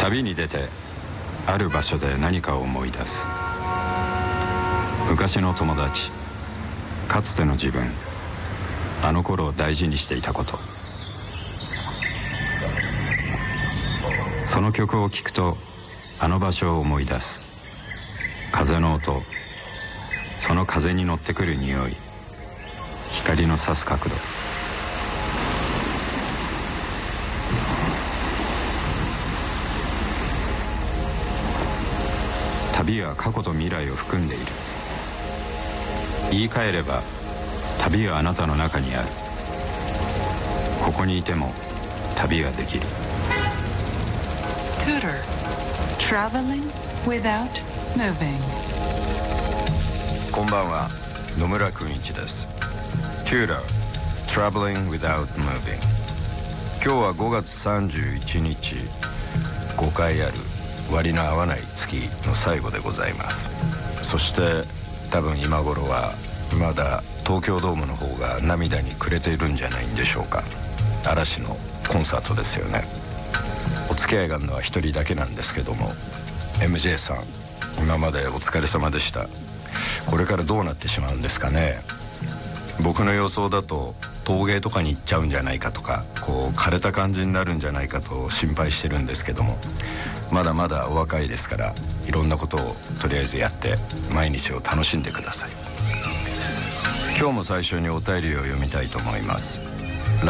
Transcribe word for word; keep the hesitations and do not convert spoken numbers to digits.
旅に出てある場所で何かを思い出す。昔の友達、かつての自分、あの頃大事にしていたこと。その曲を聴くとあの場所を思い出す。風の音、その風に乗ってくる匂い、光の差す角度。旅は過去と未来を含んでいる。言い換えれば旅はあなたの中にある。ここにいても旅ができる。 Tutor Traveling without moving。 こんばんは、野村君一です。 Tutor Traveling without moving。 今日はごがつさんじゅういちにち、ごかいある割の合わない月の最後でございます。そして多分今頃はまだ東京ドームの方が涙に暮れているんじゃないんでしょうか。嵐のコンサートですよね。お付き合いがあるのは一人だけなんですけども、 エムジェー さん、今までお疲れ様でした。これからどうなってしまうんですかね。僕の予想だと陶芸とかに行っちゃうんじゃないかとか、こう枯れた感じになるんじゃないかと心配してるんですけども、まだまだお若いですから、いろんなことをとりあえずやって毎日を楽しんでください。今日も最初にお便りを読みたいと思います。